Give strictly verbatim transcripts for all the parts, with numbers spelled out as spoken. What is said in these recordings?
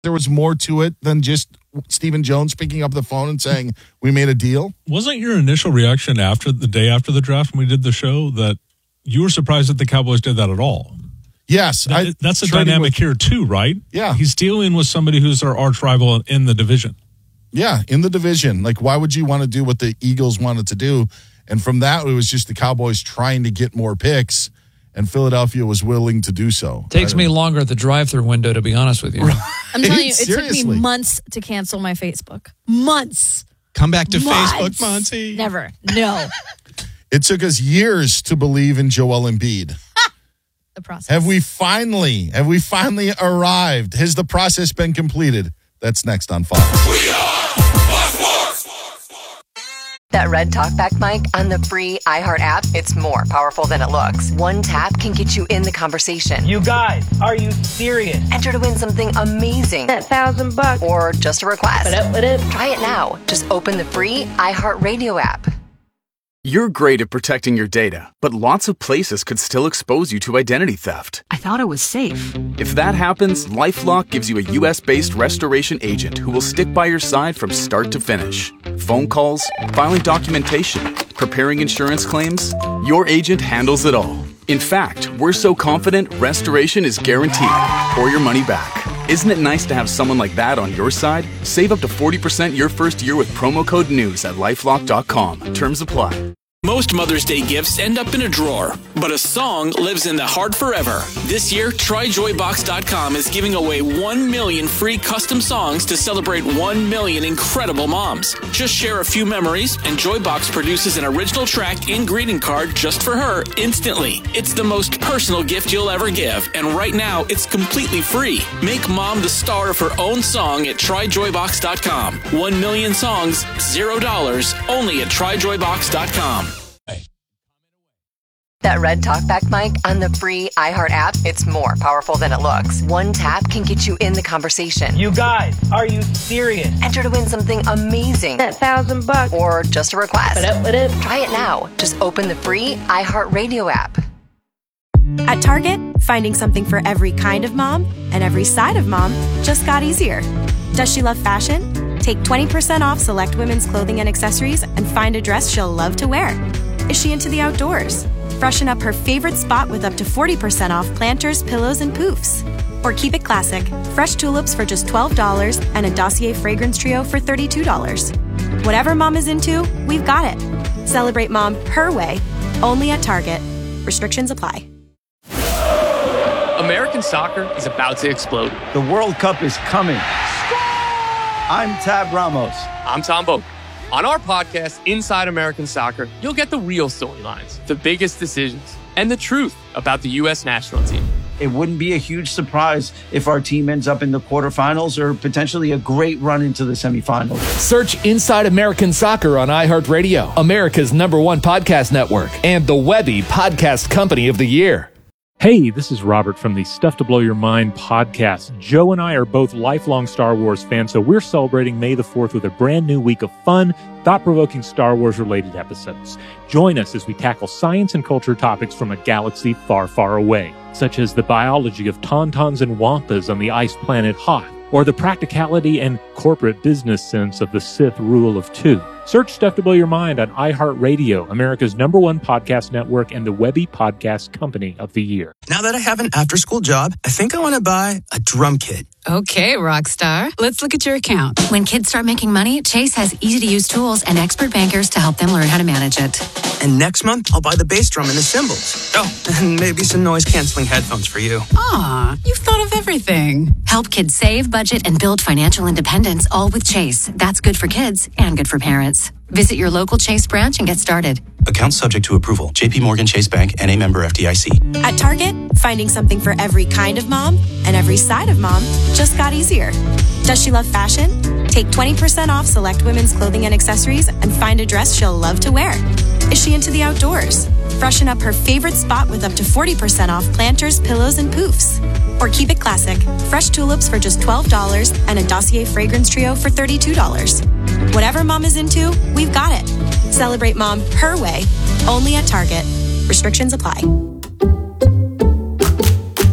there was more to it than just Stephen Jones picking up the phone and saying, we made a deal? Wasn't your initial reaction after the day after the draft when we did the show that you were surprised that the Cowboys did that at all? Yes. That, I, that's the dynamic with, here too, right? Yeah. He's dealing with somebody who's our arch rival in the division. Yeah, in the division. Like, why would you want to do what the Eagles wanted to do? And from that, it was just the Cowboys trying to get more picks, and Philadelphia was willing to do so. Takes me longer at the drive-through window, to be honest with you. I'm telling you, it Seriously. took me months to cancel my Facebook. Months. Come back to months. Facebook, Monty. Never. No. It took us years to believe in Joel Embiid. The process. Have we finally, have we finally arrived? Has the process been completed? That's next on Fox. We are Fox Sports. That red talkback mic on the free iHeart app, it's more powerful than it looks. One tap can get you in the conversation. You guys, are you serious? Enter to win something amazing. That thousand bucks. Or just a request. What up, what up? Try it now. Just open the free iHeart Radio app. You're great at protecting your data, but lots of places could still expose you to identity theft. I thought it was safe. If that happens, LifeLock gives you a U S based restoration agent who will stick by your side from start to finish. Phone calls, filing documentation, preparing insurance claims, your agent handles it all. In fact, we're so confident restoration is guaranteed or your money back. Isn't it nice to have someone like that on your side? Save up to forty percent your first year with promo code NEWS at LifeLock dot com. Terms apply. Most Mother's Day gifts end up in a drawer, but a song lives in the heart forever. This year, Try Joy Box dot com is giving away one million free custom songs to celebrate one million incredible moms. Just share a few memories, and Joybox produces an original track and greeting card just for her instantly. It's the most personal gift you'll ever give, and right now, it's completely free. Make mom the star of her own song at Try Joy Box dot com. One million songs, zero dollars, only at Try Joy Box dot com. That red talkback mic on the free iHeart app, it's more powerful than it looks. One tap can get you in the conversation. You guys, are you serious? Enter to win something amazing. That thousand bucks. Or just a request. What up, what up? Try it now. Just open the free iHeart Radio app. At Target, finding something for every kind of mom and every side of mom just got easier. Does she love fashion? Take twenty percent off select women's clothing and accessories and find a dress she'll love to wear. Is she into the outdoors? Freshen up her favorite spot with up to forty percent off planters, pillows, and poofs. Or keep it classic. Fresh tulips for just twelve dollars and a Dossier fragrance trio for thirty-two dollars. Whatever mom is into, we've got it. Celebrate mom her way, only at Target. Restrictions apply. American soccer is about to explode. The World Cup is coming. I'm Tab Ramos. I'm Tom Boak. On our podcast, Inside American Soccer, you'll get the real storylines, the biggest decisions, and the truth about the U S national team. It wouldn't be a huge surprise if our team ends up in the quarterfinals or potentially a great run into the semifinals. Search Inside American Soccer on iHeartRadio, America's number one podcast network, and the Webby Podcast Company of the Year. Hey, this is Robert from the Stuff to Blow Your Mind podcast. Joe and I are both lifelong Star Wars fans, so we're celebrating May the fourth with a brand new week of fun, thought-provoking Star Wars-related episodes. Join us as we tackle science and culture topics from a galaxy far, far away, such as the biology of tauntauns and wampas on the ice planet Hoth, or the practicality and corporate business sense of the Sith rule of two. Search Stuff to Blow Your Mind on iHeartRadio, America's number one podcast network, and the Webby Podcast Company of the Year. Now that I have an after-school job, I think I want to buy a drum kit. Okay, rock star. Let's look at your account. When kids start making money, Chase has easy-to-use tools and expert bankers to help them learn how to manage it. And next month, I'll buy the bass drum and the cymbals. Oh, and maybe some noise-canceling headphones for you. Aw, you've thought of everything. Help kids save, budget, and build financial independence, all with Chase. That's good for kids and good for parents. Visit your local Chase branch and get started. Account subject to approval. J P Morgan Chase Bank and a member F D I C. At Target, finding something for every kind of mom and every side of mom just got easier. Does she love fashion? Take twenty percent off select women's clothing and accessories and find a dress she'll love to wear. Is she into the outdoors? Freshen up her favorite spot with up to forty percent off planters, pillows, and poofs. Or keep it classic. Fresh tulips for just twelve dollars and a Dossier fragrance trio for thirty-two dollars. Whatever mom is into, we've got it. Celebrate mom her way, only at Target. Restrictions apply.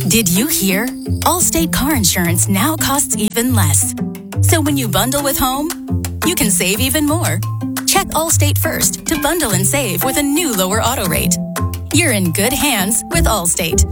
Did you hear? Allstate car insurance now costs even less. So when you bundle with home, you can save even more. Check Allstate first to bundle and save with a new lower auto rate. You're in good hands with Allstate.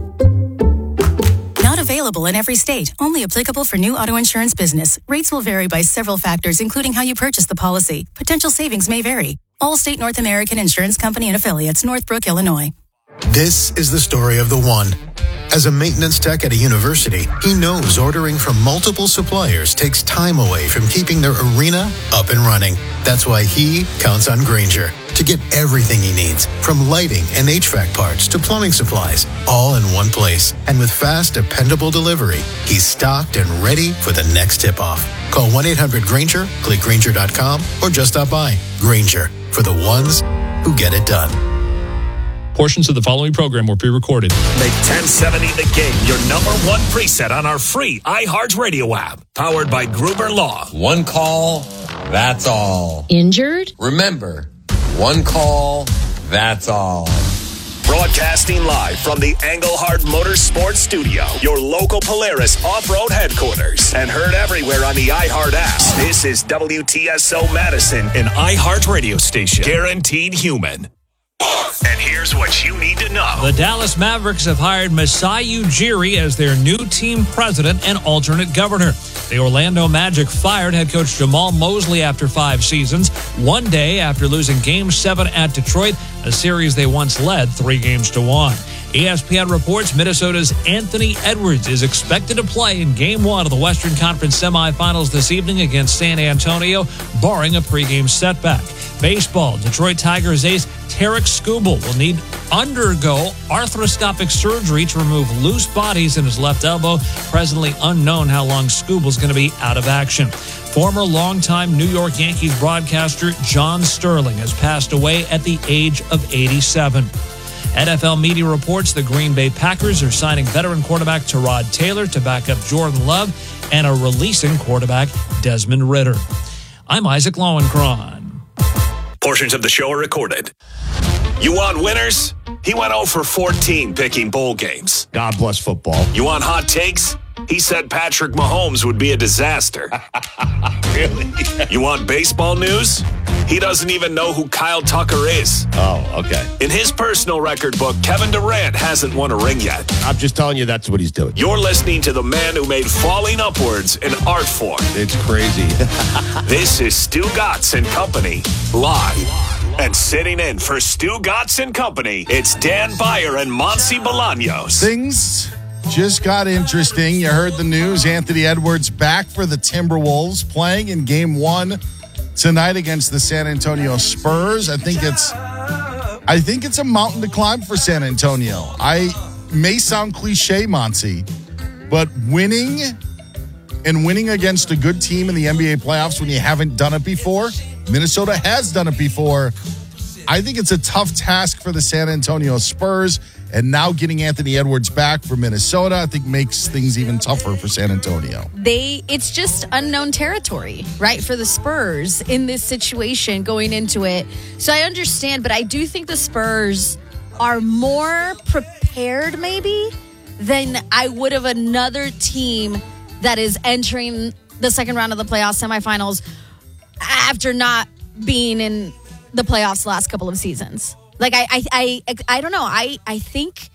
Not available in every state. Only applicable for new auto insurance business. Rates will vary by several factors, including how you purchase the policy. Potential savings may vary. Allstate North American Insurance Company and Affiliates, Northbrook, Illinois. This is the story of the one. As a maintenance tech at a university, he knows ordering from multiple suppliers takes time away from keeping their arena up and running. That's why he counts on Grainger to get everything he needs, from lighting and H V A C parts to plumbing supplies, all in one place. And with fast, dependable delivery, he's stocked and ready for the next tip-off. Call one eight hundred Grainger, click Grainger dot com, or just stop by. Grainger, for the ones who get it done. Portions of the following program were pre-recorded. Make ten seventy The Game your number one preset on our free iHeartRadio app. Powered by Gruber Law. One call, that's all. Injured? Remember, one call, that's all. Broadcasting live from the Engelhard Motorsports Studio, your local Polaris off-road headquarters, and heard everywhere on the iHeart app. This is W T S O Madison, an iHeart radio station. Guaranteed human. And here's what you need to know. The Dallas Mavericks have hired Masai Ujiri as their new team president and alternate governor. The Orlando Magic fired head coach Jamal Mosley after five seasons, one day after losing Game seven at Detroit, a series they once led three games to one. E S P N reports Minnesota's Anthony Edwards is expected to play in Game one of the Western Conference semifinals this evening against San Antonio, barring a pregame setback. Baseball, Detroit Tigers ace Tarek Skubal will need undergo arthroscopic surgery to remove loose bodies in his left elbow. Presently unknown how long Skubal's going to be out of action. Former longtime New York Yankees broadcaster John Sterling has passed away at the age of eighty-seven. N F L media reports the Green Bay Packers are signing veteran quarterback Tyrod Taylor to back up Jordan Love and are releasing quarterback Desmond Ridder. I'm Isaac Lowenkron. Portions of the show are recorded. You want winners? He went oh for fourteen picking bowl games. God bless football. You want hot takes? He said Patrick Mahomes would be a disaster. Really? You want baseball news? He doesn't even know who Kyle Tucker is. Oh, okay. In his personal record book, Kevin Durant hasn't won a ring yet. I'm just telling you that's what he's doing. You're listening to the man who made falling upwards an art form. It's crazy. This is Stu Gatz and Company, live. And sitting in for Stu Gatz and Company, it's Dan Beyer and Monsi Bolaños. Things just got interesting. You heard the news. Anthony Edwards back for the Timberwolves, playing in game one tonight against the San Antonio Spurs. I think it's I think it's a mountain to climb for San Antonio. I may sound cliche, Monty, but winning and winning against a good team in the N B A playoffs when you haven't done it before, Minnesota has done it before. I think it's a tough task for the San Antonio Spurs, and now getting Anthony Edwards back for Minnesota, I think makes things even tougher for San Antonio. They, it's just unknown territory, right, for the Spurs in this situation going into it. So I understand, but I do think the Spurs are more prepared maybe than I would of another team that is entering the second round of the playoff semifinals after not being in the playoffs the last couple of seasons. Like, I, I, I, I don't know. I, I think,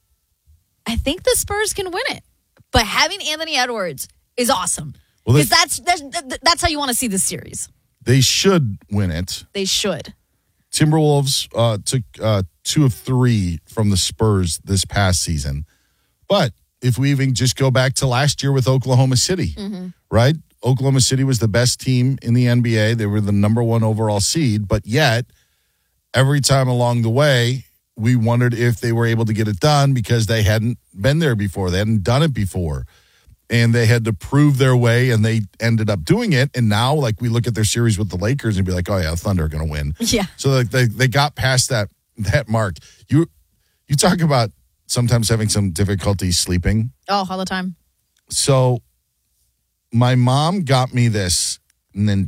I think the Spurs can win it, but having Anthony Edwards is awesome because well, that's, that's that's how you want to see this series. They should win it. They should. Timberwolves uh, took uh, two of three from the Spurs this past season, but if we even just go back to last year with Oklahoma City, mm-hmm. right? Oklahoma City was the best team in the N B A. They were the number one overall seed, but yet every time along the way, we wondered if they were able to get it done because they hadn't been there before. They hadn't done it before. And they had to prove their way, and they ended up doing it. And now, like, we look at their series with the Lakers and be like, oh, yeah, Thunder are going to win. Yeah. So like, they, they got past that that mark. You you talk about sometimes having some difficulty sleeping. Oh, all the time. So my mom got me this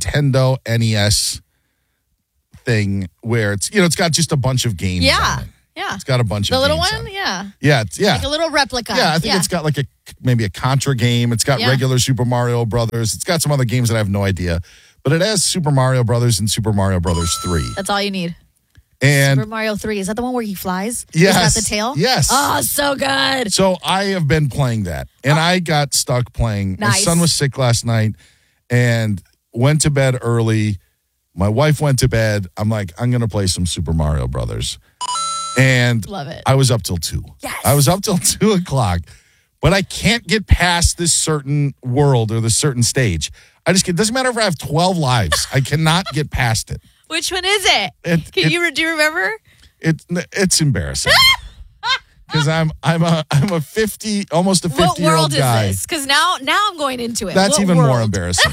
Nintendo N E S thing where it's, you know, it's got just a bunch of games yeah. on it. Yeah. It's got a bunch the of little games one. on it. Yeah. Yeah, it's, yeah. Like a little replica. Yeah, I think it's got like a maybe a Contra game. It's got Yeah. regular Super Mario Brothers. It's got some other games that I have no idea. But it has Super Mario Brothers and Super Mario Brothers three. That's all you need. And Super Mario three. Is that the one where he flies? Yes. He's got the tail? Yes. Oh, so good. So I have been playing that, and I got stuck playing. My Nice. son was sick last night and went to bed early. My wife went to bed. I'm like, I'm going to play some Super Mario Brothers. And Love it. I was up till two. Yes. I was up till two o'clock, but I can't get past this certain world or this certain stage. I just, it doesn't matter if I have twelve lives. I cannot get past it. Which one is it? It- Can it- you do you remember? It it's embarrassing because I'm I'm a I'm a fifty almost a What fifty year world old is guy. this? Because now now I'm going into it. That's What even world? more embarrassing.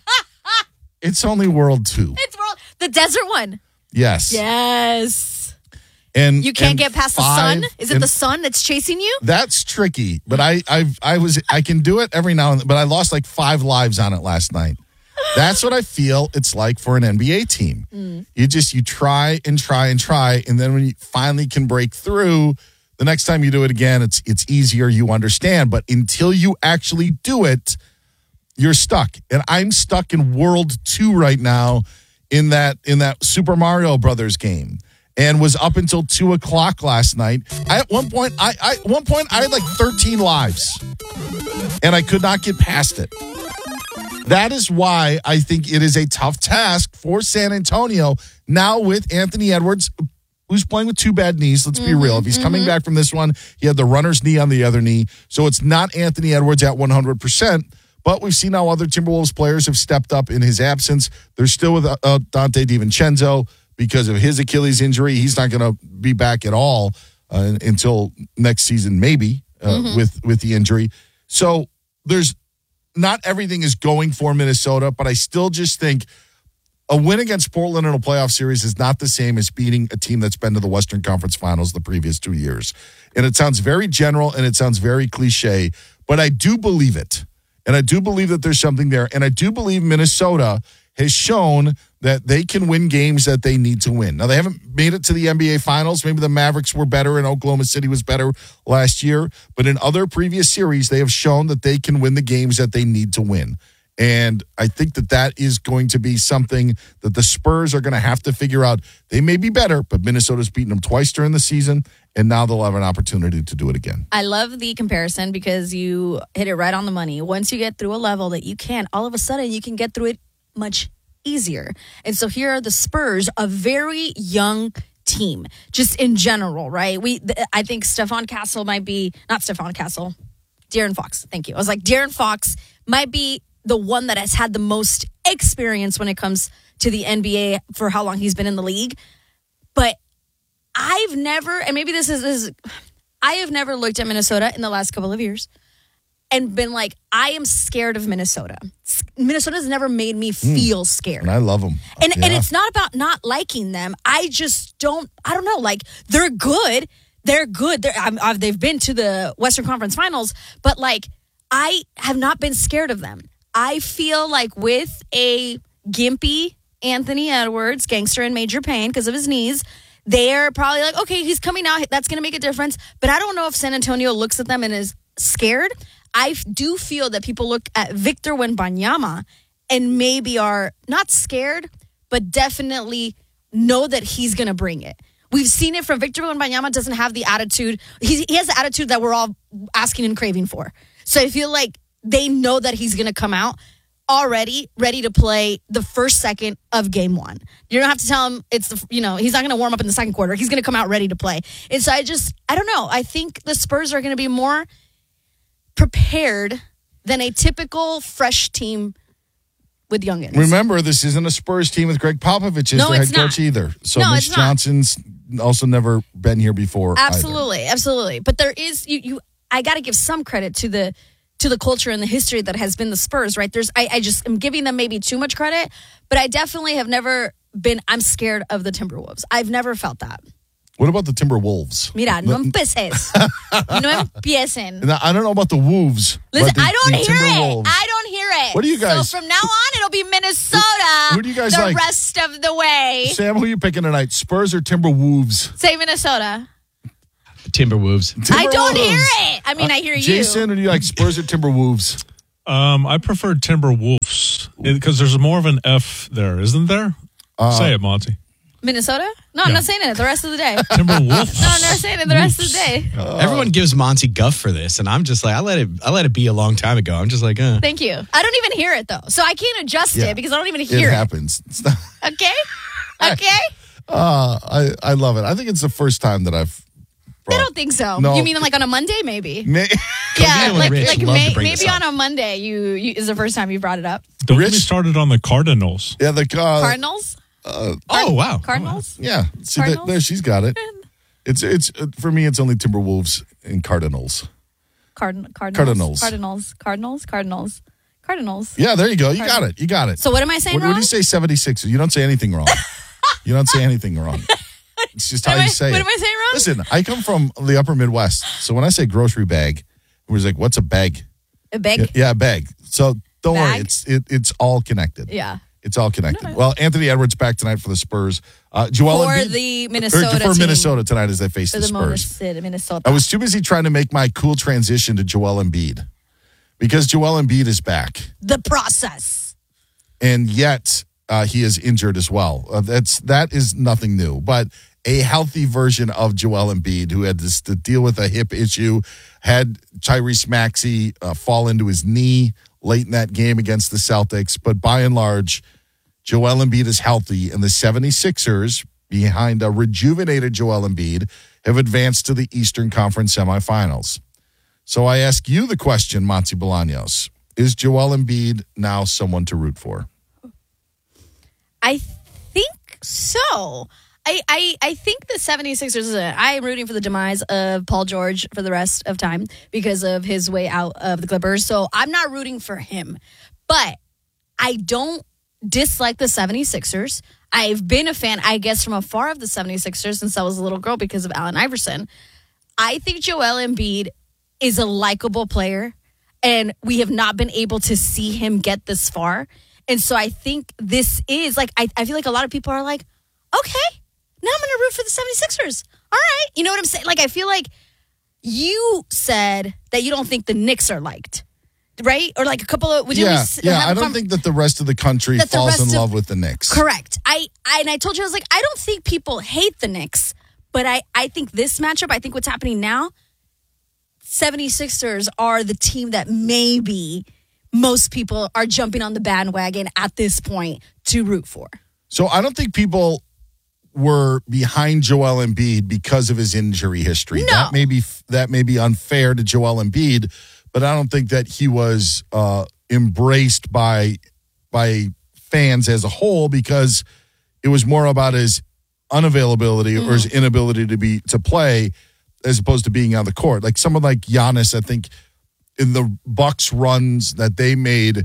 It's only world two. It's world the desert one. Yes. Yes. And You can't and get past the five- sun? Is it and the sun that's chasing you? That's tricky, but I I've I was I can do it every now and then, but I lost like five lives on it last night. That's what I feel it's like for an N B A team. Mm. You just you try and try and try, and then when you finally can break through, the next time you do it again, it's it's easier. You understand, but until you actually do it, you're stuck. And I'm stuck in World Two right now in that in that Super Mario Brothers game, and was up until two o'clock last night. I, at one point, I, I at one point I had like thirteen lives, and I could not get past it. That is why I think it is a tough task for San Antonio now with Anthony Edwards, who's playing with two bad knees. Let's be Mm-hmm, real. If he's coming back from this one, he had the runner's knee on the other knee. So it's not Anthony Edwards at one hundred percent. But we've seen how other Timberwolves players have stepped up in his absence. They're still with uh, Dante DiVincenzo because of his Achilles injury. He's not going to be back at all uh, until next season, maybe, uh, Mm-hmm. with, with the injury. So there's not everything is going for Minnesota, but I still just think a win against Portland in a playoff series is not the same as beating a team that's been to the Western Conference Finals the previous two years. And it sounds very general and it sounds very cliche, but I do believe it. And I do believe that there's something there. And I do believe Minnesota has shown that they can win games that they need to win. Now, they haven't made it to the N B A Finals. Maybe the Mavericks were better and Oklahoma City was better last year. But in other previous series, they have shown that they can win the games that they need to win. And I think that that is going to be something that the Spurs are going to have to figure out. They may be better, but Minnesota's beaten them twice during the season, and now they'll have an opportunity to do it again. I love the comparison because you hit it right on the money. Once you get through a level that you can, all of a sudden you can get through it much easier. And so here are the Spurs, a very young team, just in general, right? We, th- I think Stephon Castle might be, not Stephon Castle, De'Aaron Fox. Thank you. I was like, De'Aaron Fox might be the one that has had the most experience when it comes to the N B A for how long he's been in the league. But I've never, and maybe this is, this is I have never looked at Minnesota in the last couple of years and been like, I am scared of Minnesota. Minnesota's never made me feel scared. And I love them. And Yeah. and it's not about not liking them. I just don't, I don't know, like they're good. They're good. They're, I'm, I've, they've been to the Western Conference Finals, but like I have not been scared of them. I feel like with a gimpy Anthony Edwards, gangster in major pain because of his knees, they're probably like, okay, he's coming out. That's going to make a difference. But I don't know if San Antonio looks at them and is scared. I do feel that people look at Victor Wembanyama and maybe are not scared, but definitely know that he's going to bring it. We've seen it from Victor Wembanyama doesn't have the attitude. He's, he has the attitude that we're all asking and craving for. So I feel like they know that he's going to come out already ready to play the first second of game one. You don't have to tell him it's, the, you know, he's not going to warm up in the second quarter. He's going to come out ready to play. And so I just, I don't know. I think the Spurs are going to be more prepared than a typical fresh team with youngins. Remember, this isn't a Spurs team with Greg Popovich as No, their head it's not. coach either. So No, Mitch it's not. Johnson's also never been here before. Absolutely, absolutely. But there is you. you I got to give some credit to the to the culture and the history that has been the Spurs. Right? There's. I, I just am giving them maybe too much credit, but I definitely have never been. I'm scared of the Timberwolves. I've never felt that. What about the Timberwolves? Mira, no empieces. No empiecen. Now, I don't know about the Wolves. Listen, but the, I don't the hear it. Timberwolves. I don't hear it. What do you guys- So from now on, it'll be Minnesota. Who- who do you guys the like? rest of the way? Sam, who are you picking tonight? Spurs or Timberwolves? Say Minnesota. Timberwolves. I don't hear it. I mean, I hear you. Jason, or do you like Spurs or Timberwolves? Um, I prefer Timberwolves because there's more of an F there, isn't there? Uh, Say it, Monty. Minnesota? No, I'm Yeah. not saying it the rest of the day. Timberwolves. No, I'm not saying it the rest of the day. Everyone gives Monty guff for this, and I'm just like, I let it. I let it be a long time ago. I'm just like, uh. Thank you. I don't even hear it though, so I can't adjust Yeah. it because I don't even It hear it. happens. It's not, Okay, okay. uh, I, I love it. I think it's the first time that I've I don't think so. No. You mean like on a Monday, maybe? May- Yeah, and like Rich like love to may, bring maybe this up. on a Monday. You, you is the first time you brought it up. Don't get me started on the Cardinals. Yeah, the uh, Cardinals. Uh, oh wow, Cardinals. yeah. See, that, Cardinals? there she's got it. It's it's uh, for me. It's only Timberwolves and Cardinals. Cardin- Cardinals. Cardinals. Cardinals. Cardinals. Cardinals. Cardinals. Yeah, there you go. You got Cardinals. it. You got it. So what am I saying What, wrong? what do you say? seventy-six. You don't say anything wrong. You don't say anything wrong. It's just how What am you I- say what it. am I saying wrong? Listen, I come from the upper Midwest. So when I say grocery bag, it was like, what's a bag? A bag. Yeah, yeah, a bag. So don't worry. Bag? It's it, it's all connected. Yeah. It's all connected. Well, Anthony Edwards back tonight for the Spurs. Uh, Joel For Embiid- the or Minnesota for team. Minnesota tonight as they face For the the Spurs. Minnesota. Minnesota. I was too busy trying to make my cool transition to Joel Embiid because Joel Embiid is back, The process. and yet uh, he is injured as well. Uh, that's that is nothing new, but a healthy version of Joel Embiid who had this, to deal with a hip issue, had Tyrese Maxey uh, fall into his knee late in that game against the Celtics, but by and large, Joel Embiid is healthy, and the seventy-sixers, behind a rejuvenated Joel Embiid, have advanced to the Eastern Conference semifinals. So I ask you the question, Monty Bolaños. Is Joel Embiid now someone to root for? I think so. I, I, I think the seventy-sixers, uh, I am rooting for the demise of Paul George for the rest of time because of his way out of the Clippers. So I'm not rooting for him. But I don't dislike the seventy-sixers. I've been a fan, I guess, from afar of the seventy-sixers since I was a little girl because of Allen Iverson. I think Joel Embiid is a likable player, and we have not been able to see him get this far. And so I think this is, like, I, I feel like a lot of people are like, okay, now I'm going to root for the seventy-sixers. All right. You know what I'm saying? Like, I feel like you said that you don't think the Knicks are liked, right? Or like a couple of... Would you yeah, s- yeah. have I a don't con- think that the rest of the country That the falls rest in of- love with the Knicks. Correct. I, I and I told you, I was like, I don't think people hate the Knicks, but I, I think this matchup, I think what's happening now, seventy-sixers are the team that maybe most people are jumping on the bandwagon at this point to root for. So I don't think people were behind Joel Embiid because of his injury history. No. That may be that may be unfair to Joel Embiid, but I don't think that he was uh, embraced by by fans as a whole because it was more about his unavailability Mm-hmm. or his inability to be to play as opposed to being on the court. Like someone like Giannis, I think in the Bucks runs that they made,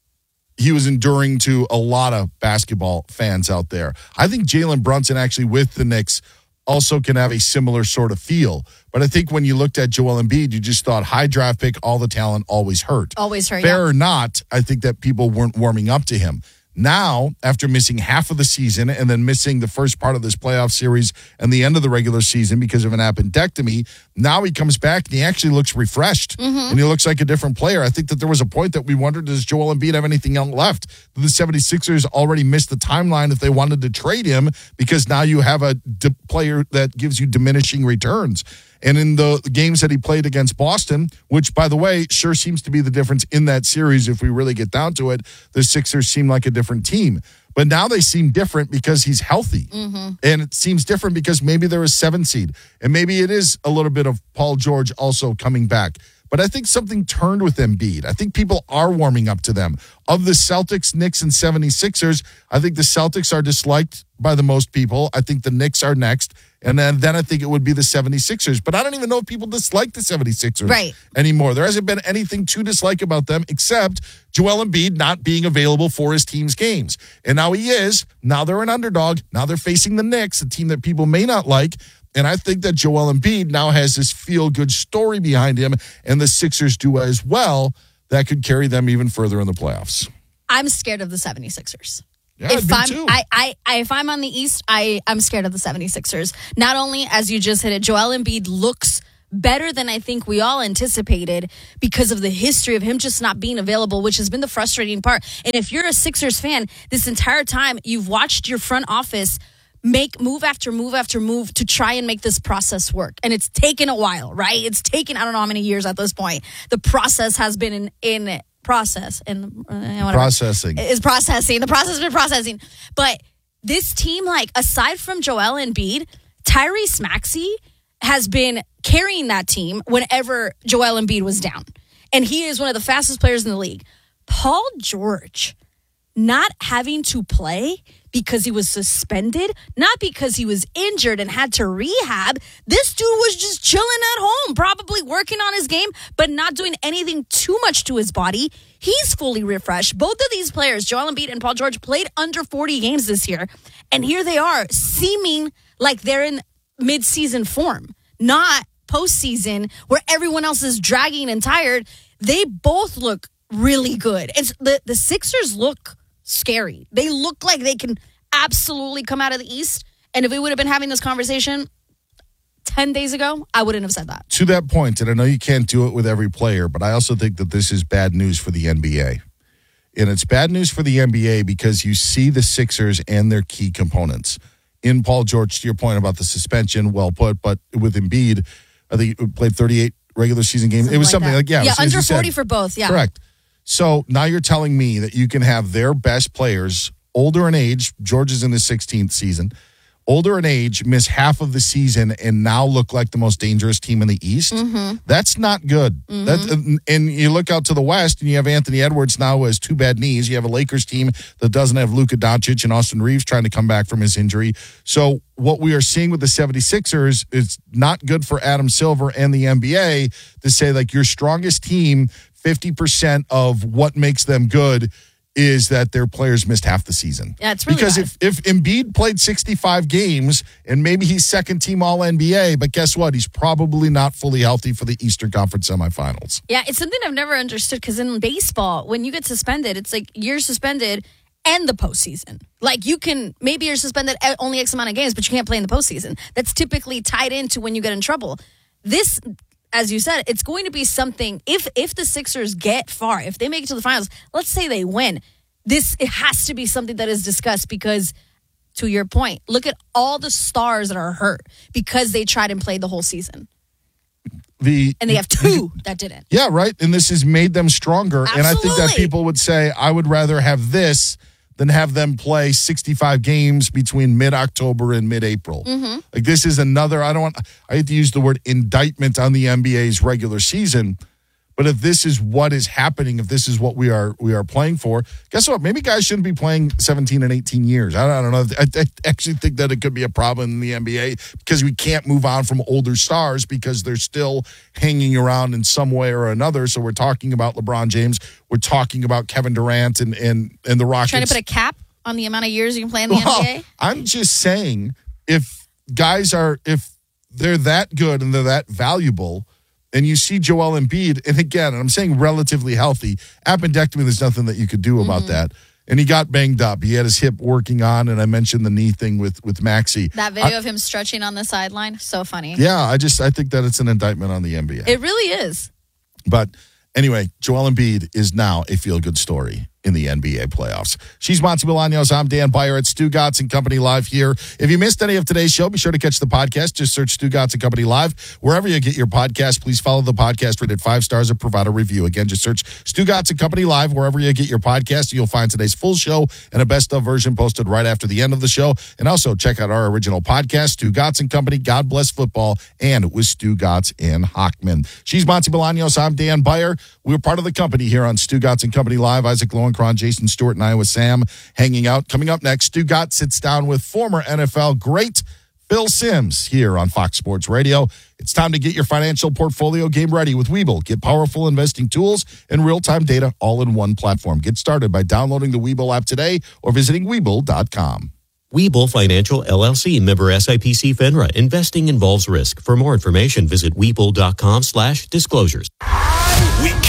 he was enduring to a lot of basketball fans out there. I think Jalen Brunson actually with the Knicks also can have a similar sort of feel. But I think when you looked at Joel Embiid, you just thought high draft pick, all the talent, always hurt. Always hurt, Fair yeah. or not, I think that people weren't warming up to him. Now, after missing half of the season and then missing the first part of this playoff series and the end of the regular season because of an appendectomy, now he comes back and he actually looks refreshed Mhm. and he looks like a different player. I think that there was a point that we wondered, does Joel Embiid have anything else left? The seventy-sixers already missed the timeline if they wanted to trade him because now you have a d- player that gives you diminishing returns. And in the games that he played against Boston, which, by the way, sure seems to be the difference in that series if we really get down to it, the Sixers seem like a different team. But now they seem different because he's healthy. Mm-hmm. And it seems different because maybe they're a seven seed. And maybe it is a little bit of Paul George also coming back. But I think something turned with Embiid. I think people are warming up to them. Of the Celtics, Knicks, and seventy-sixers, I think the Celtics are disliked by the most people. I think the Knicks are next. And then, then I think it would be the seventy-sixers. But I don't even know if people dislike the seventy-sixers Right. anymore. There hasn't been anything to dislike about them except Joel Embiid not being available for his team's games. And now he is. Now they're an underdog. Now they're facing the Knicks, a team that people may not like. And I think that Joel Embiid now has this feel-good story behind him, and the Sixers do as well, that could carry them even further in the playoffs. I'm scared of the seventy-sixers. Yeah, if me I'm too. I, I, I if I'm on the East, I, I'm scared of the 76ers. Not only, as you just hit it, Joel Embiid looks better than I think we all anticipated because of the history of him just not being available, which has been the frustrating part. And if you're a Sixers fan, this entire time you've watched your front office make move after move after move to try and make this process work. And it's taken a while, right? It's taken, I don't know how many years at this point. The process has been in, in process and uh, processing is processing. The process has been processing. But this team, like, aside from Joel Embiid, Tyrese Maxey has been carrying that team whenever Joel Embiid was down. And he is one of the fastest players in the league. Paul George not having to play because he was suspended, not because he was injured and had to rehab. This dude was just chilling at home, probably working on his game, but not doing anything too much to his body. He's fully refreshed. Both of these players, Joel Embiid and Paul George, played under forty games this year. And here they are, seeming like they're in mid-season form, not postseason where everyone else is dragging and tired. They both look really good. It's the, the Sixers look scary. They look like they can absolutely come out of the East. And if we would have been having this conversation ten days ago, I wouldn't have said that. To that point, and I know you can't do it with every player, but I also think that this is bad news for the N B A. And it's bad news for the N B A because you see the Sixers and their key components. In Paul George, to your point about the suspension, well put, but with Embiid, I think he played thirty-eight regular season games. Something it was like something that. like, yeah. Yeah, was, under said, forty for both, yeah. Correct. So now you're telling me that you can have their best players, older in age, George is in his sixteenth season, older in age, miss half of the season and now look like the most dangerous team in the East. Mm-hmm. That's not good. Mm-hmm. That, and you look out to the West and you have Anthony Edwards now who has two bad knees. You have a Lakers team that doesn't have Luka Doncic and Austin Reeves trying to come back from his injury. So what we are seeing with the 76ers is not good for Adam Silver and the N B A to say, like, your strongest team, fifty percent of what makes them good is that their players missed half the season. Yeah, it's really because bad. if if Embiid played sixty-five games and maybe he's second team All N B A, but guess what? He's probably not fully healthy for the Eastern Conference semifinals. Yeah, it's something I've never understood because in baseball, when you get suspended, it's like you're suspended and the postseason. Like, you can, maybe you're suspended at only X amount of games, but you can't play in the postseason. That's typically tied into when you get in trouble. This, as you said, it's going to be something, if if the Sixers get far, if they make it to the finals, let's say they win, this, it has to be something that is discussed because, to your point, look at all the stars that are hurt because they tried and played the whole season. The, and they have two that didn't. Yeah, right. And this has made them stronger. Absolutely. And I think that people would say, I would rather have this than have them play sixty-five games between mid-October and mid-April. Mm-hmm. Like, this is another, I don't want, I hate to use the word indictment on the N B A's regular season, but if this is what is happening, if this is what we are we are playing for, guess what? Maybe guys shouldn't be playing seventeen and eighteen years. I don't, I don't know. I, I actually think that it could be a problem in the N B A because we can't move on from older stars because they're still hanging around in some way or another. So we're talking about LeBron James. We're talking about Kevin Durant and, and, and the Rockets. Trying to put a cap on the amount of years you can play in the well, N B A? I'm just saying, if guys are, if they're that good and they're that valuable, and you see Joel Embiid, and again, I'm saying relatively healthy, appendectomy, there's nothing that you could do about Mm-hmm. that. And he got banged up. He had his hip working on, and I mentioned the knee thing with, with Maxey. That video I, of him stretching on the sideline, so funny. Yeah, I just, I think that it's an indictment on the N B A. It really is. But anyway, Joel Embiid is now a feel-good story in the N B A playoffs. She's Monty Bolaños. I'm Dan Byer at Stu Gatz and Company Live here. If you missed any of today's show, be sure to catch the podcast. Just search Stu Gatz and Company Live. Wherever you get your podcast, please follow the podcast, rate it five stars, or provide a review. Again, just search Stu Gatz and Company Live. Wherever you get your podcast, you'll find today's full show and a best-of version posted right after the end of the show. And also check out our original podcast, Stu Gatz and Company, God Bless Football, and with Stu Gatz and Hockman. She's Monty Bolaños. I'm Dan Byer. We're part of the company here on Stu Gatz and Company Live. Isaac Lowenkron, Jason Stewart, and I with Sam hanging out. Coming up next, Stu Gatz sits down with former N F L great Phil Simms here on Fox Sports Radio. It's time to get your financial portfolio game ready with Webull. Get powerful investing tools and real-time data all in one platform. Get started by downloading the Webull app today or visiting Webull dot com. Webull Financial, L L C, member S I P C FINRA. Investing involves risk. For more information, visit Webull dot com slash disclosures. We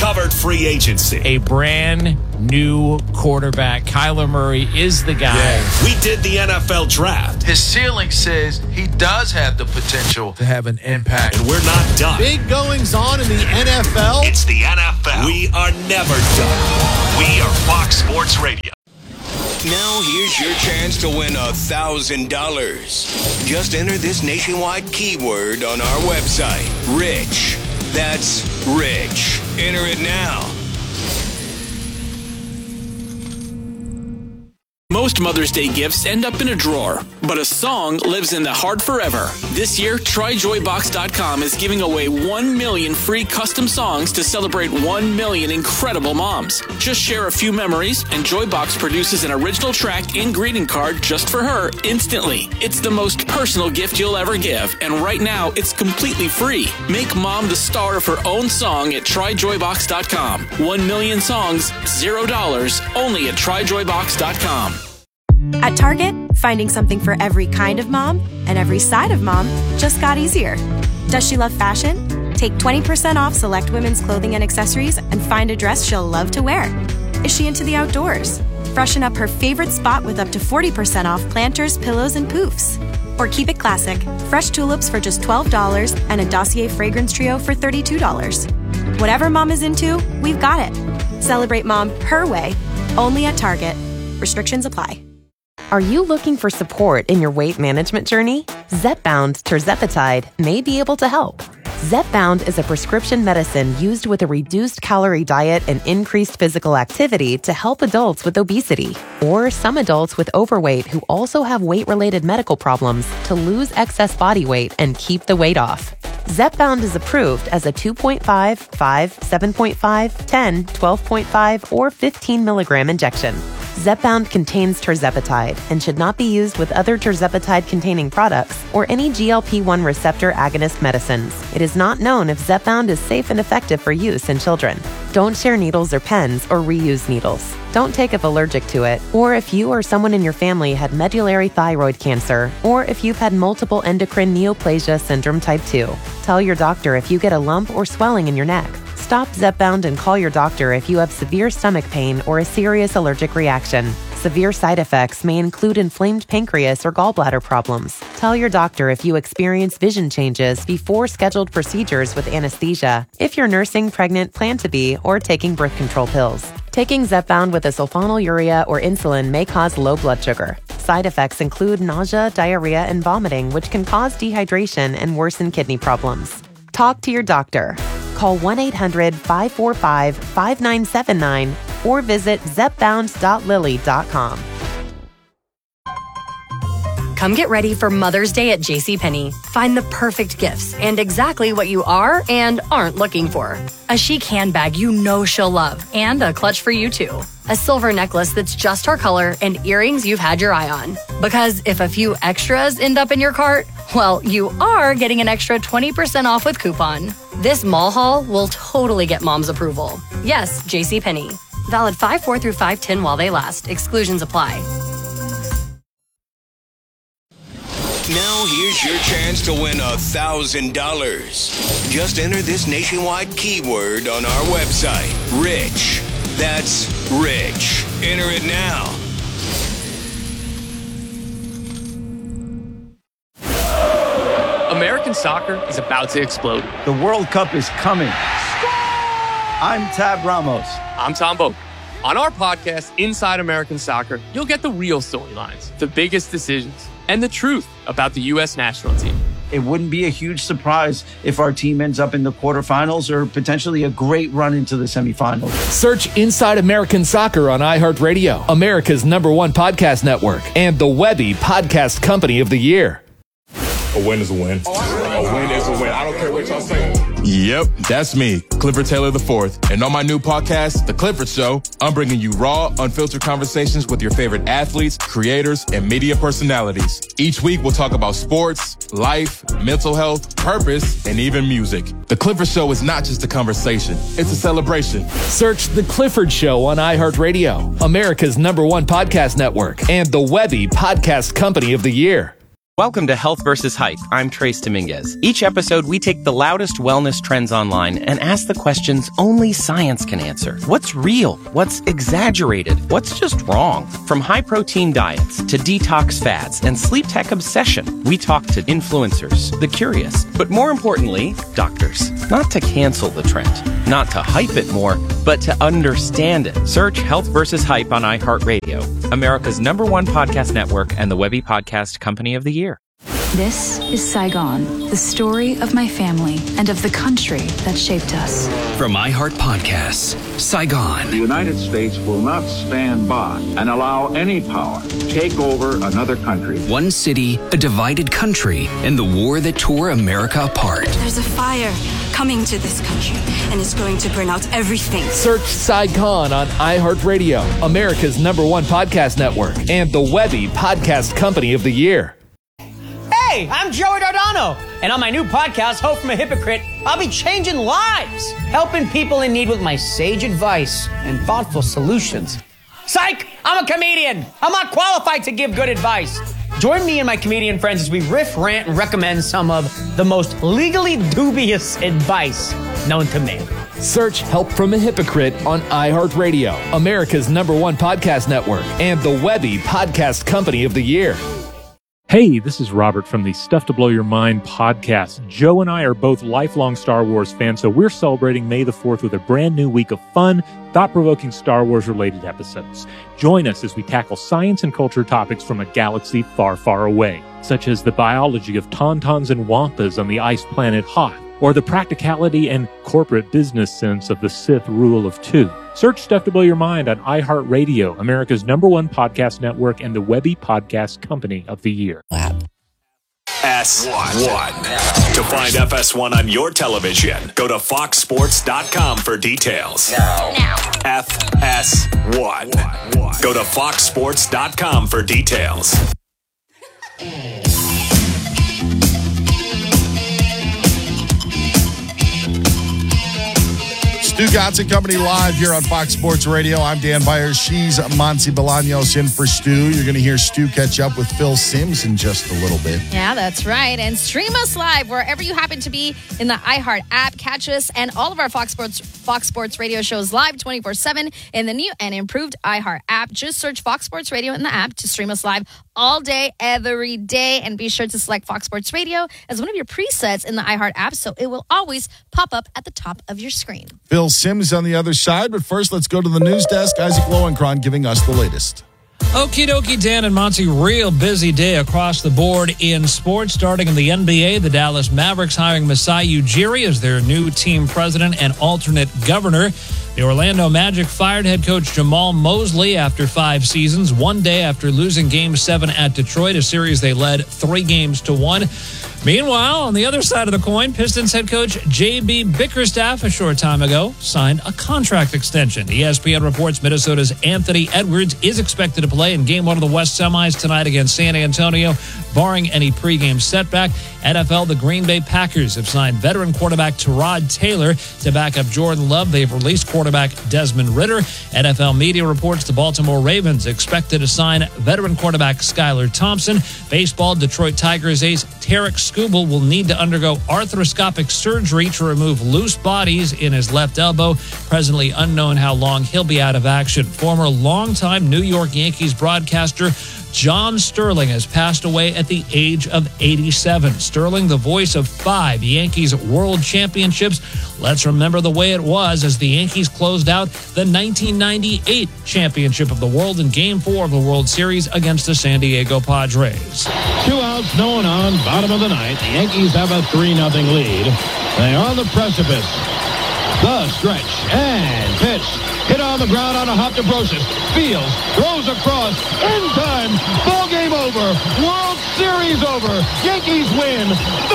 covered free agency. A brand new quarterback. Kyler Murray is the guy. Yeah. We did the N F L draft. His ceiling says he does have the potential to have an impact. And we're not done. Big goings on in the N F L. It's the N F L. We are never done. We are Fox Sports Radio. Now here's your chance to win a thousand dollars. Just enter this nationwide keyword on our website, Rich. That's Rich. Enter it now. Most Mother's Day gifts end up in a drawer, but a song lives in the heart forever. This year, try joy box dot com is giving away one million free custom songs to celebrate one million incredible moms. Just share a few memories, and Joybox produces an original track and greeting card just for her instantly. It's the most personal gift you'll ever give, and right now, it's completely free. Make mom the star of her own song at try joy box dot com. One million songs, zero dollars, only at try joy box dot com. At Target, finding something for every kind of mom and every side of mom just got easier. Does she love fashion? Take twenty percent off select women's clothing and accessories and find a dress she'll love to wear. Is she into the outdoors? Freshen up her favorite spot with up to forty percent off planters, pillows, and poofs. Or keep it classic, fresh tulips for just twelve dollars and a Dossier fragrance trio for thirty-two dollars. Whatever mom is into, we've got it. Celebrate mom her way, only at Target. Restrictions apply. Are you looking for support in your weight management journey? Zepbound tirzepatide may be able to help. Zepbound is a prescription medicine used with a reduced calorie diet and increased physical activity to help adults with obesity or some adults with overweight who also have weight-related medical problems to lose excess body weight and keep the weight off. Zepbound is approved as a two point five, five, seven point five, ten, twelve point five, or fifteen milligram injection. Zepbound contains tirzepatide and should not be used with other tirzepatide-containing products or any G L P one receptor agonist medicines. It is not known if Zepbound is safe and effective for use in children. Don't share needles or pens or reuse needles. Don't take if allergic to it, or if you or someone in your family had medullary thyroid cancer, or if you've had multiple endocrine neoplasia syndrome type two. Tell your doctor if you get a lump or swelling in your neck. Stop Zepbound and call your doctor if you have severe stomach pain or a serious allergic reaction. Severe side effects may include inflamed pancreas or gallbladder problems. Tell your doctor if you experience vision changes before scheduled procedures with anesthesia, if you're nursing, pregnant, plan to be, or taking birth control pills. Taking Zepbound with a sulfonylurea or insulin may cause low blood sugar. Side effects include nausea, diarrhea, and vomiting, which can cause dehydration and worsen kidney problems. Talk to your doctor. Call one eight hundred, five four five, five nine seven nine or visit zepbound dot lilly dot com. Come get ready for Mother's Day at JCPenney. Find the perfect gifts and exactly what you are and aren't looking for. A chic handbag you know she'll love and a clutch for you too. A silver necklace that's just her color and earrings you've had your eye on. Because if a few extras end up in your cart, well, you are getting an extra twenty percent off with coupon. This mall haul will totally get mom's approval. Yes, JCPenney. Valid five four through five ten while they last. Exclusions apply. Now here's your chance to win a thousand dollars. Just enter this nationwide keyword on our website, Rich. That's Rich. Enter it now. American soccer is about to explode. The World Cup is coming. I'm Tab Ramos. I'm Tom Boak. On our podcast, Inside American Soccer, you'll get the real storylines, the biggest decisions, and the truth about the U S national team. It wouldn't be a huge surprise if our team ends up in the quarterfinals or potentially a great run into the semifinals. Search Inside American Soccer on iHeartRadio, America's number one podcast network, and the Webby Podcast Company of the Year. A win is a win. A win is a win. I don't care what y'all say. Yep, that's me, Clifford Taylor the fourth. And on my new podcast, The Clifford Show, I'm bringing you raw, unfiltered conversations with your favorite athletes, creators, and media personalities. Each week, we'll talk about sports, life, mental health, purpose, and even music. The Clifford Show is not just a conversation. It's a celebration. Search The Clifford Show on iHeartRadio, America's number one podcast network, and the Webby Podcast Company of the Year. Welcome to Health versus. Hype. I'm Trace Dominguez. Each episode, we take the loudest wellness trends online and ask the questions only science can answer. What's real? What's exaggerated? What's just wrong? From high-protein diets to detox fads and sleep tech obsession, we talk to influencers, the curious, but more importantly, doctors. Not to cancel the trend, not to hype it more, but to understand it. Search Health versus. Hype on iHeartRadio, America's number one podcast network and the Webby Podcast Company of the Year. This is Saigon, the story of my family and of the country that shaped us. From iHeart Podcasts, Saigon. The United States will not stand by and allow any power to take over another country. One city, a divided country, and the war that tore America apart. There's a fire coming to this country, and it's going to burn out everything. Search Saigon on iHeartRadio, America's number one podcast network, and the Webby Podcast Company of the Year. Hey, I'm Joey Dardano, and on my new podcast, Hope from a Hypocrite, I'll be changing lives, helping people in need with my sage advice and thoughtful solutions. Psych! I'm a comedian. I'm not qualified to give good advice. Join me and my comedian friends as we riff, rant, and recommend some of the most legally dubious advice known to man. Search Help from a Hypocrite on iHeartRadio, America's number one podcast network, and the Webby Podcast Company of the Year. Hey, this is Robert from the Stuff to Blow Your Mind podcast. Joe and I are both lifelong Star Wars fans, so we're celebrating May the fourth with a brand new week of fun, thought-provoking Star Wars-related episodes. Join us as we tackle science and culture topics from a galaxy far, far away, such as the biology of tauntauns and wampas on the ice planet Hoth, or the practicality and corporate business sense of the Sith rule of two. Search Stuff to Blow Your Mind on iHeartRadio, America's number one podcast network and the Webby Podcast Company of the Year. S one. To find F S one on your television, go to fox sports dot com for details. Now. Now. F S one. Go to fox sports dot com for details. Stu Gatz and Company live here on Fox Sports Radio. I'm Dan Byers. She's Monty Bolaños in for Stu. You're going to hear Stu catch up with Phil Simms in just a little bit. Yeah, that's right. And stream us live wherever you happen to be in the iHeart app. Catch us and all of our Fox Sports Fox Sports Radio shows live twenty-four seven in the new and improved iHeart app. Just search Fox Sports Radio in the app to stream us live all day, every day. And be sure to select Fox Sports Radio as one of your presets in the iHeart app so it will always pop up at the top of your screen. Phil Simms on the other side, but first let's go to the news desk. Isaac Lowenkron giving us the latest. Okie dokie, Dan and Monty, real busy day across the board in sports. Starting in the N B A, the Dallas Mavericks hiring Masai Ujiri as their new team president and alternate governor. The Orlando Magic fired head coach Jamal Mosley after five seasons, one day after losing Game seven at Detroit, a series they led three games to one. Meanwhile, on the other side of the coin, Pistons head coach J B Bickerstaff a short time ago signed a contract extension. E S P N reports Minnesota's Anthony Edwards is expected to play in Game one of the West Semis tonight against San Antonio, barring any pregame setback. N F L, the Green Bay Packers have signed veteran quarterback Tyrod Taylor to back up Jordan Love. They've released quarterback Desmond Ridder. N F L media reports the Baltimore Ravens expected to sign veteran quarterback Skylar Thompson. Baseball, Detroit Tigers ace Tarek Skubal will need to undergo arthroscopic surgery to remove loose bodies in his left elbow. Presently unknown how long he'll be out of action. Former longtime New York Yankees broadcaster John Sterling has passed away at the age of eighty-seven. Sterling, the voice of five Yankees World Championships. Let's remember the way it was as the Yankees closed out the nineteen ninety-eight championship of the world in Game four of the World Series against the San Diego Padres. Two outs, no one on, bottom of the ninth. The Yankees have a three nothing lead. They are on the precipice. The stretch and pitch. Hit on the ground on a hop to Brosius. Fields, throws across, in time. Ball game over. World Series over. Yankees win.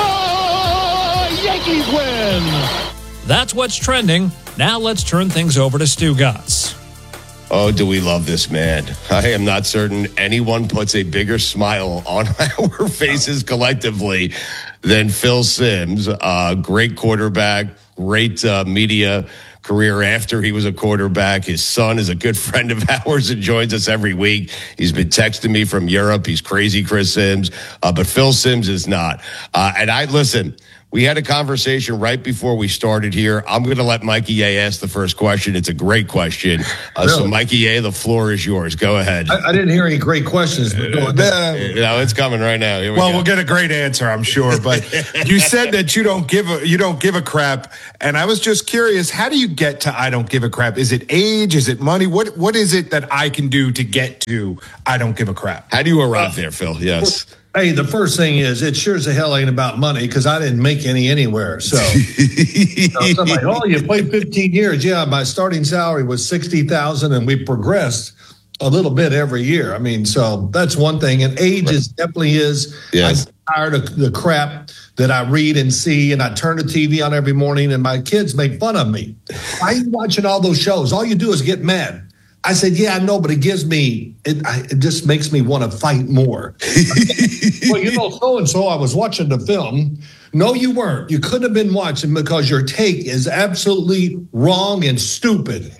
The Yankees win. That's what's trending. Now let's turn things over to Stu Gatz. Oh, do we love this man? I am not certain anyone puts a bigger smile on our faces collectively than Phil Simms. Uh, great quarterback, great uh, media career after he was a quarterback. His son is a good friend of ours and joins us every week. He's been texting me from Europe. He's crazy, Chris Sims, uh, but Phil Sims is not. Uh, and I listen. We had a conversation right before we started here. I'm going to let Mikey A ask the first question. It's a great question. Uh, really? So, Mikey A, the floor is yours. Go ahead. I, I didn't hear any great questions. But go ahead. No, it's coming right now. Here we well, go. we'll get a great answer, I'm sure. But you said that you don't give a you don't give a crap, and I was just curious. How do you get to I don't give a crap? Is it age? Is it money? What What is it that I can do to get to I don't give a crap? How do you arrive there, Phil? Yes. Hey, the first thing is, it sure as the hell ain't about money because I didn't make any anywhere. So, you know, somebody, oh, you played fifteen years. Yeah, my starting salary was sixty thousand, and we progressed a little bit every year. I mean, so that's one thing. And age is definitely is. Yes. I'm tired of the crap that I read and see, and I turn the T V on every morning, and my kids make fun of me. Why are you watching all those shows? All you do is get mad. I said, yeah, I know, but it gives me, it, I, it just makes me want to fight more. Well, you know, so-and-so, I was watching the film. No, you weren't. You couldn't have been watching because your take is absolutely wrong and stupid.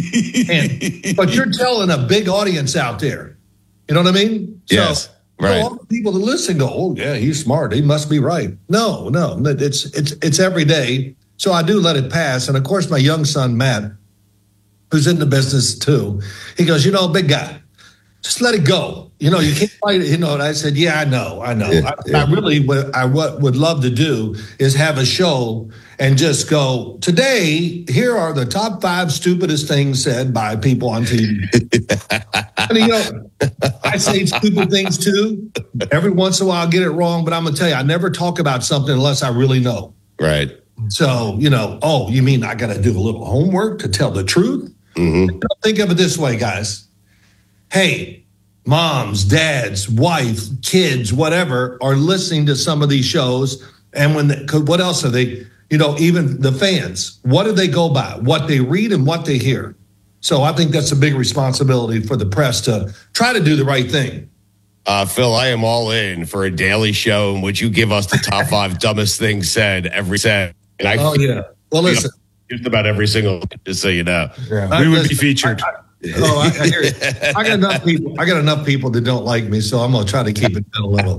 And, but you're telling a big audience out there. You know what I mean? Yes, so, right. So all the people that listen go, oh, yeah, he's smart. He must be right. No, no, it's it's it's every day. So I do let it pass. And, of course, my young son, Matt, who's in the business too, he goes, you know, big guy, just let it go. You know, you can't fight it. You know, and I said, yeah, I know, I know. Yeah, I, yeah. I really, what I what would love to do is have a show and just go, today, here are the top five stupidest things said by people on T V. And, you know, I say stupid things too. Every once in a while I get it wrong, but I'm going to tell you, I never talk about something unless I really know. Right. So, you know, oh, you mean I got to do a little homework to tell the truth? Mm-hmm. Think of it this way, guys. Hey, moms, dads, wife, kids, whatever, are listening to some of these shows. And when, they, what else are they, you know, even the fans, what do they go by? What they read and what they hear. So I think that's a big responsibility for the press to try to do the right thing. Uh, Phil, I am all in for a daily show in which you give us the top five dumbest things said every set. And I oh, yeah. Well, listen. Just about every single, just so you know. Yeah. We would be featured. I, I, oh, I, I hear it. I got enough people. I got enough people that don't like me, so I'm gonna try to keep it down a little.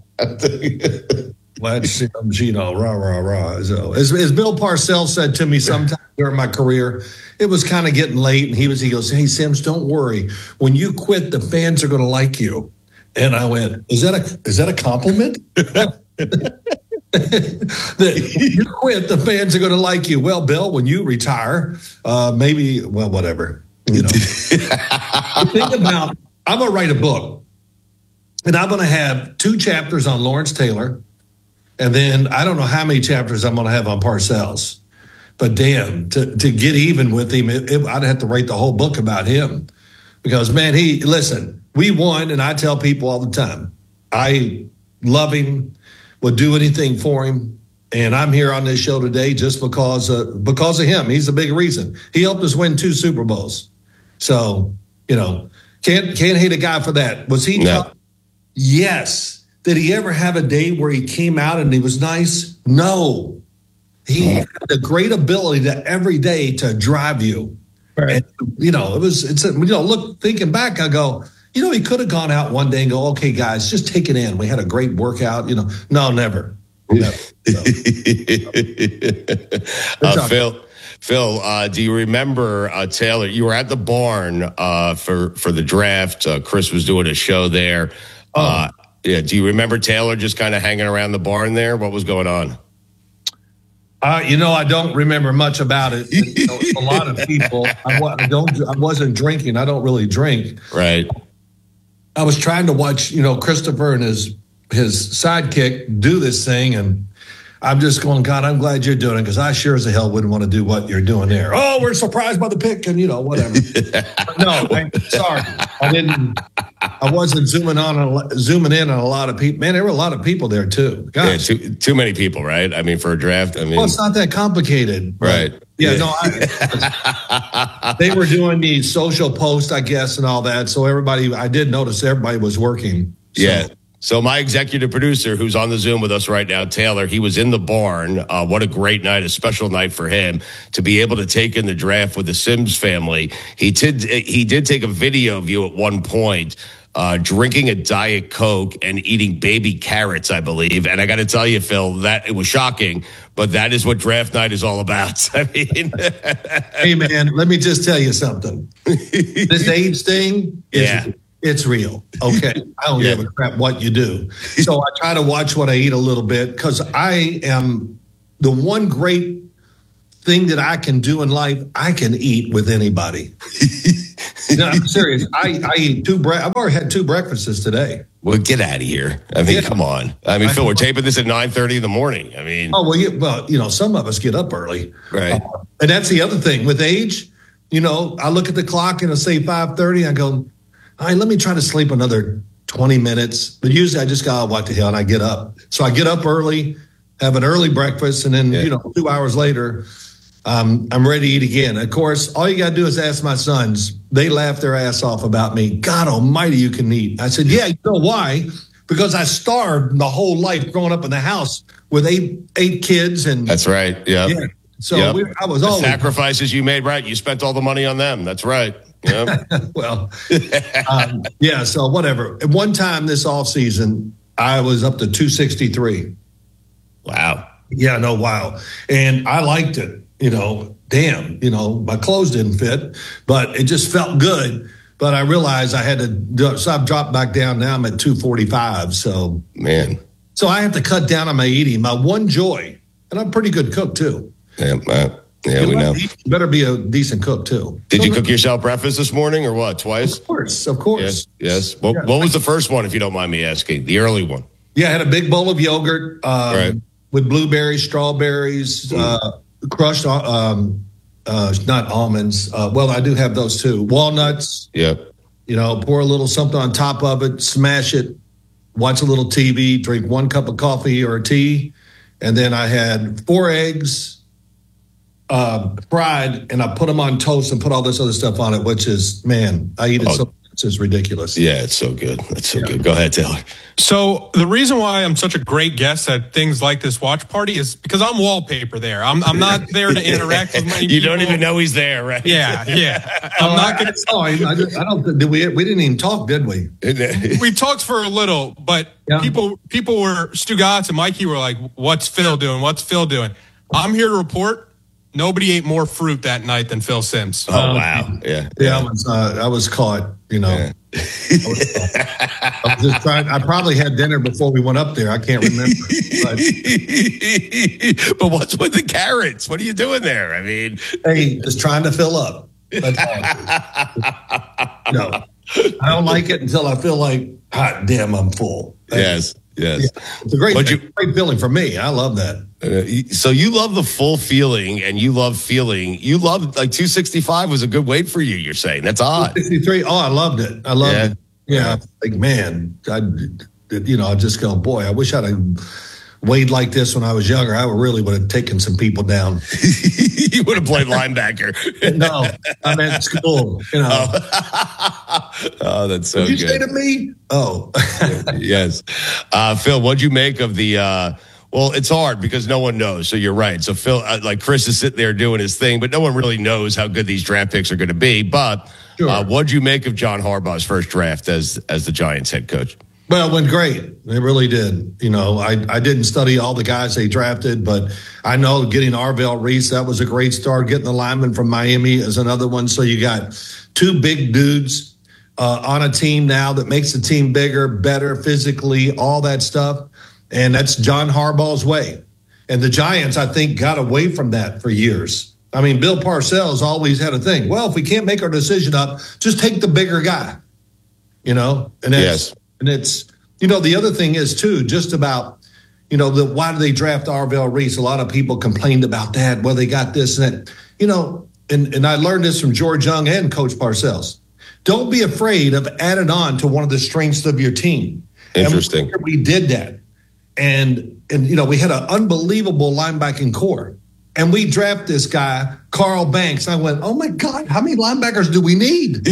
Let's you know, rah rah rah. So, as, as Bill Parcells said to me sometime during my career, it was kind of getting late, and he was he goes, "Hey Sims, don't worry. When you quit, the fans are going to like you." And I went, "Is that a is that a compliment?" That you quit, the fans are going to like you. Well, Bill, when you retire, uh, maybe, well, whatever. You know, think about. I'm going to write a book, and I'm going to have two chapters on Lawrence Taylor, and then I don't know how many chapters I'm going to have on Parcells. But damn, to to get even with him, it, it, I'd have to write the whole book about him, because man, he listen. We won, and I tell people all the time, I love him. Would do anything for him, and I'm here on this show today just because uh, because of him. He's a big reason. He helped us win two Super Bowls, so you know can't can't hate a guy for that. Was he? No. Tough? Yes. Did he ever have a day where he came out and he was nice? No. He had a great ability to every day to drive you. Right. And, you know, it was. It's a, you know, look, thinking back, I go. You know, he could have gone out one day and go, okay, guys, just take it in. We had a great workout. You know, no, never. never. No. uh, Phil, Phil, uh, do you remember uh, Taylor? You were at the barn uh, for for the draft. Uh, Chris was doing a show there. Oh. Uh, yeah. Do you remember Taylor just kind of hanging around the barn there? What was going on? Uh, you know, I don't remember much about it. You know, a lot of people. I, I don't. I wasn't drinking. I don't really drink. Right. I was trying to watch, you know, Christopher and his his sidekick do this thing, and I'm just going, God, I'm glad you're doing it, because I sure as the hell wouldn't want to do what you're doing there. Oh, we're surprised by the pick, and you know, whatever. No, I'm sorry, I didn't. I wasn't zooming on, a, zooming in on a lot of people. Man, there were a lot of people there too. Gosh. Yeah, too too many people, right? I mean, for a draft, I mean, well, it's not that complicated, right? Yeah, yeah. no, I, they were doing the social post, I guess, and all that. So everybody, I did notice everybody was working. So. Yeah. So my executive producer, who's on the Zoom with us right now, Taylor, he was in the barn. Uh, what a great night, a special night for him to be able to take in the draft with the Sims family. He did, he did take a video of you at one point, uh, drinking a Diet Coke and eating baby carrots, I believe. And I got to tell you, Phil, that it was shocking, but that is what draft night is all about. I mean, hey, man, let me just tell you something. This age thing is yeah. It's real. Okay. I don't Yeah. give a crap what you do. So I try to watch what I eat a little bit because I am the one great thing that I can do in life. I can eat with anybody. No, I'm serious. I, I eat two bre- I've already had two breakfasts today. Well, get out of here. I mean, Yeah. come on. I mean, Phil, we're taping this at nine thirty in the morning. I mean, Oh, well, you, well, you know, some of us get up early. right. Uh, and that's the other thing with age. You know, I look at the clock and I say five thirty. I go, all right, let me try to sleep another twenty minutes. But usually I just go, oh, what the hell? And I get up. So I get up early, have an early breakfast. And then, you know, two hours later, um, I'm ready to eat again. Of course, all you got to do is ask my sons. They laugh their ass off about me. God almighty, you can eat. I said, yeah, you know why? Because I starved the whole life growing up in the house with eight eight kids. And That's right. Yep. Yeah. So Yep. we, I was The always sacrifices you made, right? You spent all the money on them. That's right. Yep. well, um, yeah. So whatever. At one time this off season, I was up to two sixty-three. Wow. Yeah. No. Wow. And I liked it. You know, damn. You know, my clothes didn't fit, but it just felt good. But I realized I had to. Do, so I've dropped back down. Now I'm at two forty-five. So man. So I have to cut down on my eating. My one joy, and I'm a pretty good cook too. Yeah. Uh, yeah. You We know. You better be a decent cook too. Did So you cook yourself breakfast this morning or what? Twice? Of course. Of course. Yes. Yes. What, what was the first one, if you don't mind me asking? The early one. Yeah, I had a big bowl of yogurt um, Right. with blueberries, strawberries, uh, crushed, um, uh, not almonds. Uh, well, I do have those too. Walnuts. Yep. You know, pour a little something on top of it, smash it, watch a little T V, drink one cup of coffee or tea. And then I had four eggs uh, fried, and I put them on toast and put all this other stuff on it, which is, man, I eat it Oh. so it's just ridiculous. Yeah, it's so good. That's so good. Go ahead, Taylor. So the reason why I'm such a great guest at things like this watch party is because I'm wallpaper there. I'm I'm not there to interact with many You people. don't even know he's there, right? Yeah, yeah. I'm not going to. Oh, I, I, I don't. Did we? We didn't even talk, did we? We talked for a little, but Yeah. people people were Stu Gatz and Mikey were like, "What's Phil doing? What's Phil doing?" I'm here to report. Nobody ate more fruit that night than Phil Sims. Oh, wow. Yeah. Yeah, I was. Uh, I was caught. You know. I, was caught. I was just trying. I probably had dinner before we went up there. I can't remember. But, But what's with the carrots? What are you doing there? I mean, hey, just trying to fill up. That's all. No, I don't like it until I feel like, hot damn, I'm full. yes, yes. Yeah, it's a great, What'd you- great feeling for me. I love that. Uh, so you love the full feeling, and you love feeling. You love like two sixty-five was a good weight for you. You're saying that's odd. sixty-three. Oh, I loved it. I loved Yeah. it. Yeah, like man, I, you know, I just go, boy, I wish I'd have weighed like this when I was younger. I really would have taken some people down. You would have played linebacker. No, I'm at school. You know, Oh, that's so did you good. say to me? Oh, Yes. Uh, Phil, what'd you make of the, uh, well, it's hard because no one knows. So you're right. So Phil, uh, like Chris is sitting there doing his thing, but no one really knows how good these draft picks are going to be. But Sure. uh, what'd you make of John Harbaugh's first draft as, as the Giants head coach? well, it went great. It really did. You know, I, I didn't study all the guys they drafted, but I know getting Arvell Reese, that was a great start. Getting the lineman from Miami is another one. So you got two big dudes uh, on a team now that makes the team bigger, better physically, all that stuff. And that's John Harbaugh's way. And the Giants, I think, got away from that for years. I mean, Bill Parcells always had a thing. Well, if we can't make our decision up, just take the bigger guy. You know, and that's, Yes. and it's, you know, the other thing is too, just about, you know, the why do they draft Arvell Reese? A lot of people complained about that. Well, they got this and that, you know, and, and I learned this from George Young and Coach Parcells. Don't be afraid of adding on to one of the strengths of your team. Interesting. And we did that. And, and, you know, we had an unbelievable linebacking core. and we draft this guy, Carl Banks. I went, oh my God, how many linebackers do we need?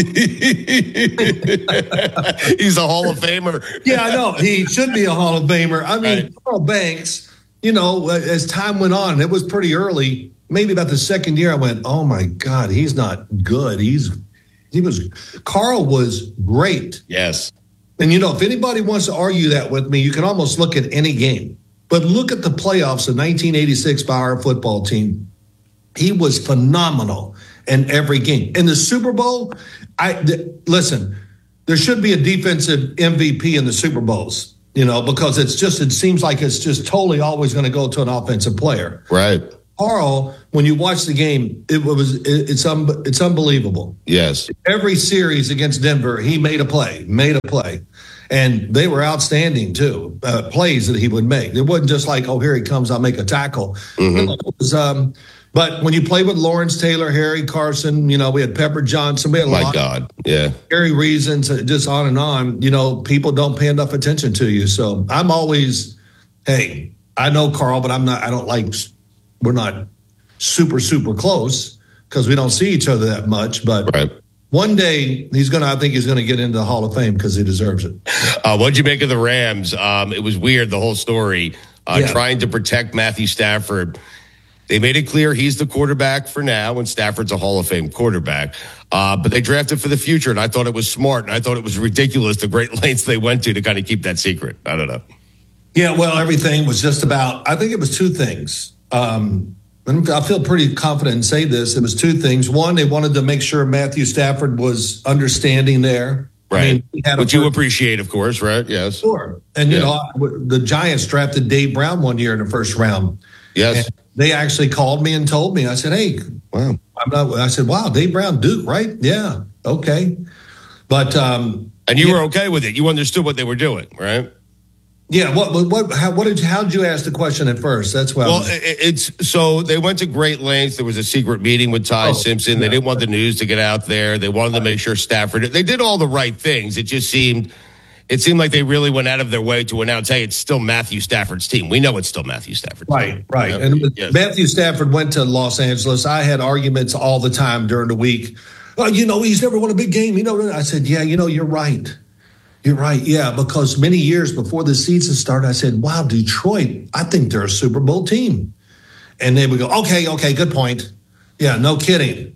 He's a Hall of Famer. Yeah, I know. He should be a Hall of Famer. I mean, Right. Carl Banks, you know, as time went on, it was pretty early. Maybe about the second year, I went, oh my God, he's not good. He's, he was, Carl was great. Yes. And, you know, if anybody wants to argue that with me, you can almost look at any game. But look at the playoffs of nineteen eighty-six by our football team. He was phenomenal in every game. In the Super Bowl, I th- listen, there should be a defensive M V P in the Super Bowls, you know, because it's just, it seems like it's just totally always going to go to an offensive player. Right. Carl, when you watch the game, it was it, it's un, it's unbelievable. Yes. Every series against Denver, he made a play, made a play. And they were outstanding, too, uh, plays that he would make. It wasn't just like, oh, here he comes, I'll make a tackle. Mm-hmm. It was, um, but when you play with Lawrence Taylor, Harry Carson, you know, we had Pepper Johnson. We had a My lot God. Yeah. Gary Reasons, just on and on. You know, people don't pay enough attention to you. So I'm always, hey, I know Carl, but I'm not, I don't like, we're not super, super close because we don't see each other that much. But right. One day he's going to, I think he's going to get into the Hall of Fame because he deserves it. Uh, what'd you make of the Rams? Um, it was weird, the whole story, uh, Yeah. trying to protect Matthew Stafford. They made it clear he's the quarterback for now, and Stafford's a Hall of Fame quarterback. Uh, but they drafted for the future, and I thought it was smart, and I thought it was ridiculous the great lengths they went to to kind of keep that secret. I don't know. Yeah, well, everything was just about, I think it was two things. Um, and I feel pretty confident in saying this. It was two things. One, they wanted to make sure Matthew Stafford was understanding there. Right. I mean, he had a Which you first- appreciate, of course, right? Yes. Sure. And, you Yeah. know, the Giants drafted Dave Brown one year in the first round. Yes. And they actually called me and told me. I said, hey, wow. I'm not, I said, wow, Dave Brown, Duke, right? Yeah. Okay. But, um, And you yeah. were okay with it. You understood what they were doing, right? Yeah. What, what, what, how, what did, how did you ask the question at first? That's why. I Well, was- it- it's so they went to great lengths. There was a secret meeting with Ty Oh, Simpson. They yeah. didn't want the news to get out there. They wanted to make sure Stafford. They did all the right things. It just seemed, it seemed like they really went out of their way to announce, "Hey, it's still Matthew Stafford's team." We know it's still Matthew Stafford's Right, team. right. Yeah. And Yes. Matthew Stafford went to Los Angeles. I had arguments all the time during the week. Oh, you know, he's never won a big game. You know, I said, yeah, you know, you're right. You're right. Yeah, because many years before the season started, I said, wow, Detroit, I think they're a Super Bowl team. And they would go, okay, okay, good point. Yeah, no kidding.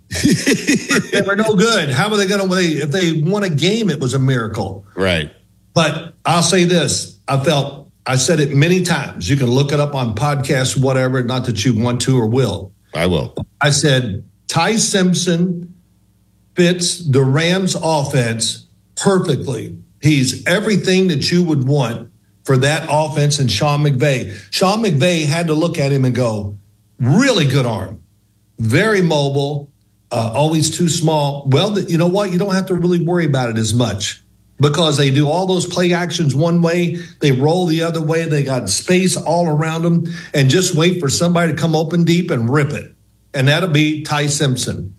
They were no good. How are they going to, if they won a game, it was a miracle. Right. But I'll say this. I felt, I said it many times. You can look it up on podcasts, whatever, not that you want to or will. I will. I said, Ty Simpson fits the Rams offense perfectly. He's everything that you would want for that offense and Sean McVay. Sean McVay had to look at him and go, really good arm, very mobile, uh, always too small. Well, th- you know what? You don't have to really worry about it as much because they do all those play actions one way, they roll the other way, they got space all around them, and just wait for somebody to come open deep and rip it. And that'll be Ty Simpson.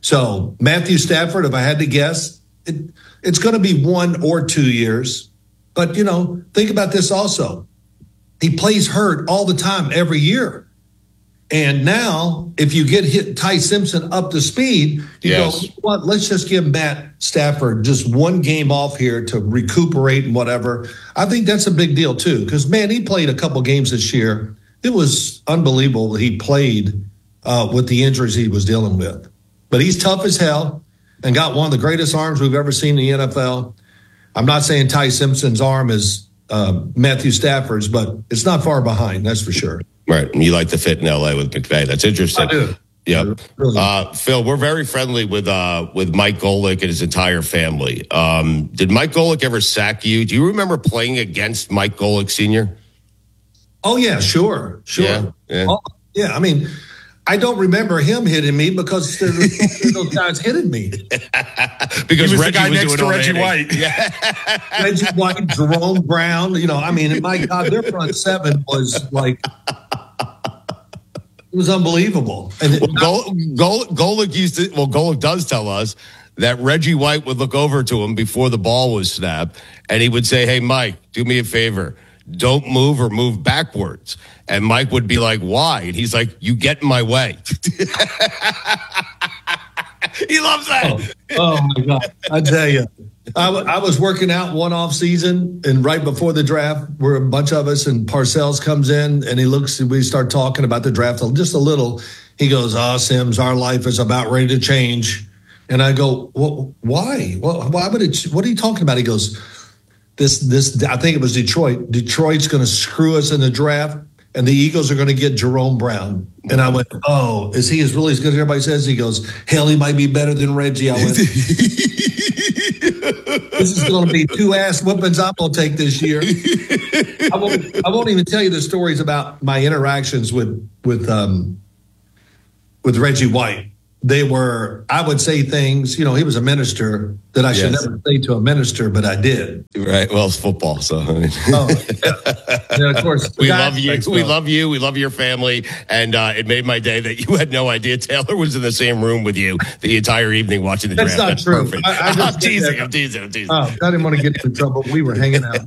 So Matthew Stafford, if I had to guess, it, it's going to be one or two years. But, you know, think about this also. He plays hurt all the time, every year. And now, if you get hit Ty Simpson up to speed, you Yes. go, what? Let's just give Matt Stafford just one game off here to recuperate and whatever. I think that's a big deal, too, because, man, he played a couple games this year. It was unbelievable that he played uh, with the injuries he was dealing with. But he's tough as hell and got one of the greatest arms we've ever seen in the N F L. I'm not saying Ty Simpson's arm is uh, Matthew Stafford's, but it's not far behind, that's for sure. Right. And you like to fit in L A with McVay. That's interesting. I do. Yeah. Really. Uh, Phil, we're very friendly with uh, with Mike Golick and his entire family. Um, did Mike Golick ever sack you? Do you remember playing against Mike Golick Senior? Oh, yeah, sure. Sure. Yeah, yeah. Oh, yeah, I mean, I don't remember him hitting me because there were those guys hitting me. Because He was the Reggie guy was next doing to all the Reggie hitting. White. Yeah. Reggie White, Jerome Brown, you know, I mean, my God, their front seven was like, it was unbelievable. And it, Well, Gol- Gol- Golick used to, well, Golick does tell us that Reggie White would look over to him before the ball was snapped, and he would say, "Hey, Mike, do me a favor. don't move or move backwards. And Mike would be like, why? And he's like, you get in my way. He loves that. Oh, oh my God. I tell you, I, w- I was working out one off season, and right before the draft, we're a bunch of us, and Parcells comes in and he looks, and we start talking about the draft just a little. He goes, oh, Sims, our life is about ready to change. And I go, well, why? Well, why would it? What are you talking about? He goes, this, this, I think it was Detroit. Detroit's going to screw us in the draft, and the Eagles are going to get Jerome Brown. And I went, oh, is he as really as good as everybody says? He goes, hell, he might be better than Reggie. I went, this is going to be two ass whoopings I'm going to take this year. I won't, I won't even tell you the stories about my interactions with, with, um, with Reggie White. They were, I would say things, you know, he was a minister that I should yes. never say to a minister, but I did. Right. Well, it's football. So, I mean. Oh, yeah. And of course, we love you. We love you. We love your family. And uh, it made my day that you had no idea Taylor was in the same room with you the entire evening watching the That's draft. Not That's true. I, I I'm teasing. I'm teasing. I'm teasing. Oh, I didn't want to get into trouble. We were hanging out.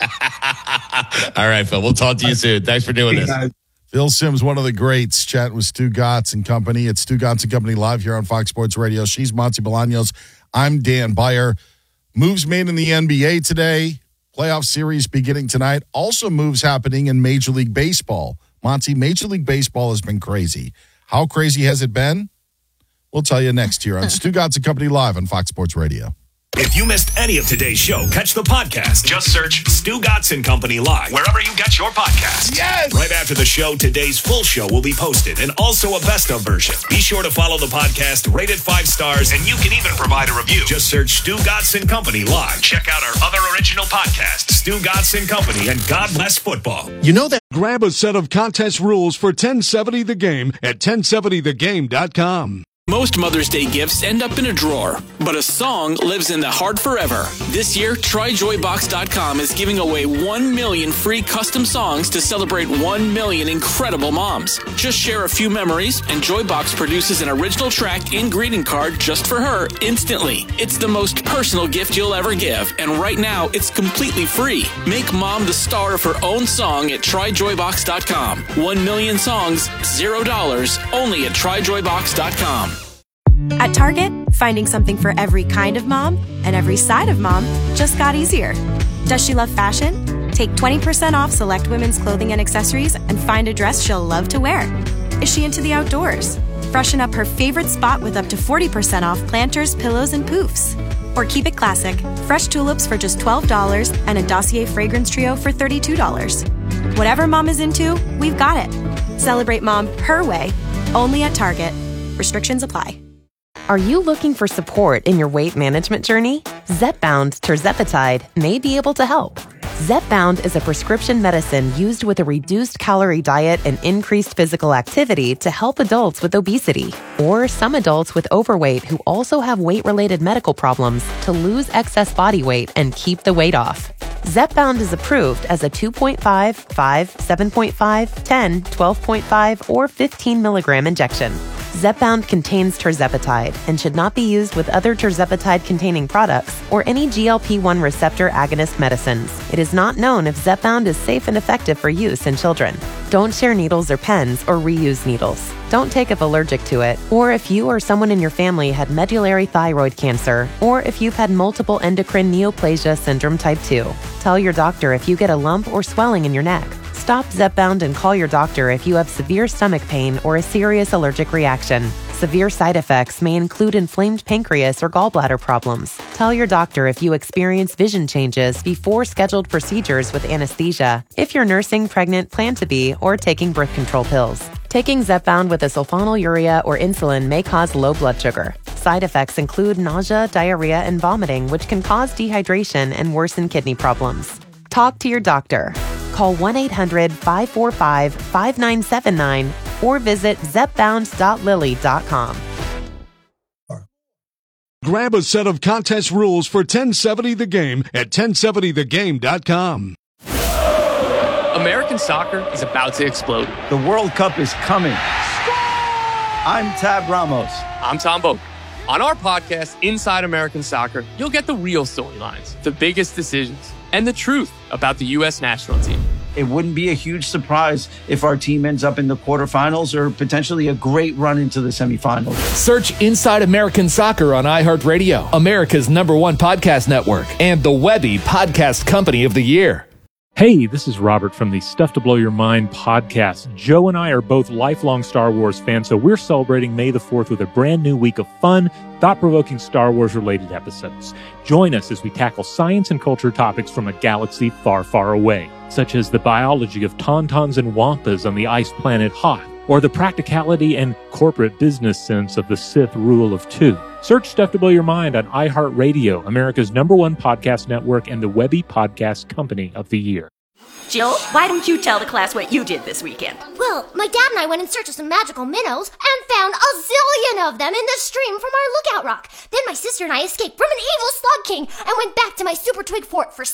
All right, Phil. We'll talk to you soon. Thanks for doing hey, this. Guys. Phil Simms, one of the greats, chatting with Stu Gotts and company. It's Stu Gotts and Company live here on Fox Sports Radio. She's Monty Bolaños. I'm Dan Beyer. Moves made in the N B A today. Playoff series beginning tonight. Also moves happening in Major League Baseball. Monty, Major League Baseball has been crazy. How crazy has it been? We'll tell you next year on Stu Gotts and Company live on Fox Sports Radio. If you missed any of today's show, catch the podcast. Just search Stu Gotts and Company Live wherever you get your podcasts. Yes! Right after the show, today's full show will be posted and also a best of version. Be sure to follow the podcast, rate it five stars, and you can even provide a review. Just search Stu Gotts and Company Live. Check out our other original podcasts, Stu Gotts and Company and God Bless Football. You know that? Grab a set of contest rules for ten seventy The Game at ten seventy the game dot com. Most Mother's Day gifts end up in a drawer, but a song lives in the heart forever. This year, Try Joy Box dot com is giving away one million free custom songs to celebrate one million incredible moms. Just share a few memories, and Joybox produces an original track and greeting card just for her instantly. It's the most personal gift you'll ever give, and right now, it's completely free. Make mom the star of her own song at Try Joy Box dot com. One million songs, zero dollars, only at Try Joy Box dot com. At Target, finding something for every kind of mom and every side of mom just got easier. Does she love fashion? Take twenty percent off select women's clothing and accessories and find a dress she'll love to wear. Is she into the outdoors? Freshen up her favorite spot with up to forty percent off planters, pillows, and poofs. Or keep it classic, fresh tulips for just twelve dollars and a Dossier fragrance trio for thirty-two dollars. Whatever mom is into, we've got it. Celebrate mom her way, only at Target. Restrictions apply. Are you looking for support in your weight management journey? Zepbound tirzepatide may be able to help. Zepbound is a prescription medicine used with a reduced calorie diet and increased physical activity to help adults with obesity, or some adults with overweight who also have weight-related medical problems to lose excess body weight and keep the weight off. Zepbound is approved as a two point five, five, seven point five, ten, twelve point five, or fifteen milligram injection. Zepbound contains tirzepatide and should not be used with other tirzepatide-containing products or any G L P one receptor agonist medicines. It is not known if Zepbound is safe and effective for use in children. Don't share needles or pens or reuse needles. Don't take if allergic to it, or if you or someone in your family had medullary thyroid cancer, or if you've had multiple endocrine neoplasia syndrome type two. Tell your doctor if you get a lump or swelling in your neck. Stop Zepbound and call your doctor if you have severe stomach pain or a serious allergic reaction. Severe side effects may include inflamed pancreas or gallbladder problems. Tell your doctor if you experience vision changes before scheduled procedures with anesthesia, if you're nursing, pregnant, plan to be, or taking birth control pills. Taking Zepbound with a sulfonylurea or insulin may cause low blood sugar. Side effects include nausea, diarrhea, and vomiting, which can cause dehydration and worsen kidney problems. Talk to your doctor. Call one eight hundred, five four five, five nine seven nine or visit zepbound dot lilly dot com. Grab a set of contest rules for ten seventy The Game at ten seventy the game dot com. American soccer is about to explode. The World Cup is coming. I'm Tab Ramos. I'm Tom Boak. On our podcast, Inside American Soccer, you'll get the real storylines, the biggest decisions, and the truth about the U S national team. It wouldn't be a huge surprise if our team ends up in the quarterfinals or potentially a great run into the semifinals. Search Inside American Soccer on iHeartRadio, America's number one podcast network, and the Webby Podcast Company of the Year. Hey, this is Robert from the Stuff to Blow Your Mind podcast. Joe and I are both lifelong Star Wars fans, so we're celebrating May the fourth with a brand new week of fun, thought-provoking Star Wars-related episodes. Join us as we tackle science and culture topics from a galaxy far, far away, such as the biology of tauntauns and wampas on the ice planet Hoth, or the practicality and corporate business sense of the Sith rule of two. Search Stuff to Blow Your Mind on iHeartRadio, America's number one podcast network, and the Webby Podcast Company of the Year. Jill, why don't you tell the class what you did this weekend? Well, my dad and I went in search of some magical minnows and found a zillion of them in the stream from our lookout rock. Then my sister and I escaped from an evil slug king and went back to my super twig fort for